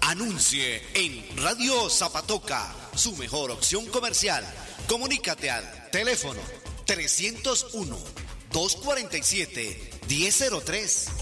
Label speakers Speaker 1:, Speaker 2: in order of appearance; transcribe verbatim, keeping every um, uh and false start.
Speaker 1: Anuncie en Radio Zapatoca, su mejor opción comercial. Comunícate al teléfono trescientos uno, doscientos cuarenta y siete, diez cero tres.